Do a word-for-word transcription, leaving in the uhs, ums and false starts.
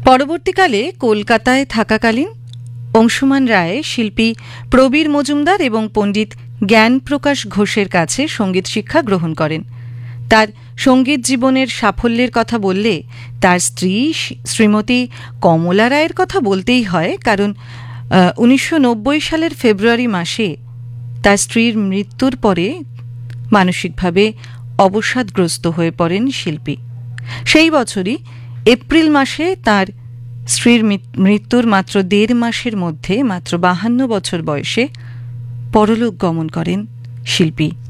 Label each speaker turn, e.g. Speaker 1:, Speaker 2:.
Speaker 1: পরবর্তীকালে কলকাতায় থাকাকালীন অংশুমান রায় শিল্পী প্রবীর মজুমদার এবং পণ্ডিত জ্ঞানপ্রকাশ ঘোষের কাছে সঙ্গীত শিক্ষা গ্রহণ করেন। তার সঙ্গীত জীবনের সাফল্যের কথা বললে তার স্ত্রী শ্রীমতী কমলা রায়ের কথা বলতেই হয়, কারণ উনিশশো নব্বই সালের ফেব্রুয়ারি মাসে তার স্ত্রীর মৃত্যুর পরে মানসিকভাবে অবসাদগ্রস্ত হয়ে পড়েন শিল্পী। সেই বছরই এপ্রিল মাসে তার স্ত্রীর মৃত্যুর মাত্র দেড় মাসের মধ্যে মাত্র বাহান্ন বছর বয়সে পরলোক গমন করেন শিল্পী।